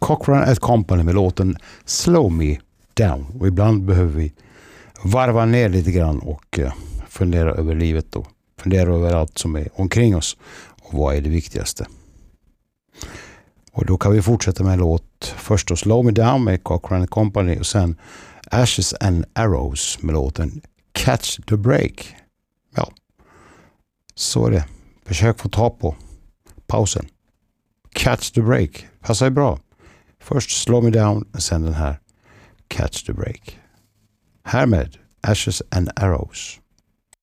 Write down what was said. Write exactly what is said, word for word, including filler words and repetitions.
Cochrane and Company med låten Slow Me Down. Och ibland behöver vi varva ner lite grann och uh, fundera över livet och fundera över allt som är omkring oss och vad är det viktigaste. Och då kan vi fortsätta med en låt. Först då Slow Me Down med Cochrane and Company och sen Ashes and Arrows med låten Catch the Break. Ja, så är det. Försök få ta på pausen. Catch the Break. Passar bra. Först Slow Me Down och sen den här Catch the Break. Härmed Ashes and Arrows.